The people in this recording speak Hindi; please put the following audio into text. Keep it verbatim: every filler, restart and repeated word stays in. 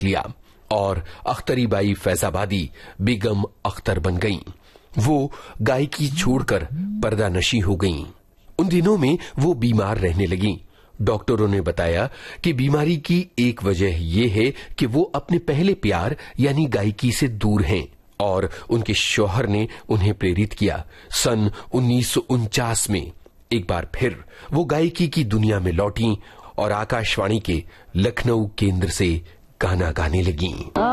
लिया और अख्तरी बाई फैजाबादी बेगम अख्तर बन गईं। वो गायकी छोड़कर पर्दा नशी हो गईं। उन दिनों में वो बीमार रहने लगीं। डॉक्टरों ने बताया कि बीमारी की एक वजह यह है कि वो अपने पहले प्यार यानी गायकी से दूर हैं और उनके शौहर ने उन्हें प्रेरित किया। सन उन्नीस सौ उनचास में एक बार फिर वो गायकी की दुनिया में लौटी और आकाशवाणी के लखनऊ केंद्र से गाना गाने लगीं।